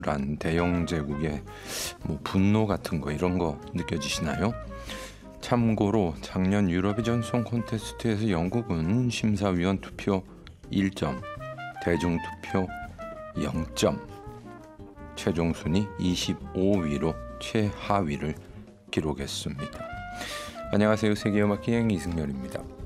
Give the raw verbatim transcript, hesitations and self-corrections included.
란 대영 제국의 뭐 분노 같은 거 이런 거 느껴지시나요? 참고로 작년 유로비전 송 콘테스트에서 영국은 심사위원 투표 일 점, 대중 투표 영 점, 최종 순위 이십오 위로 최하위를 기록했습니다. 안녕하세요. 세계음악 기행 이승열입니다.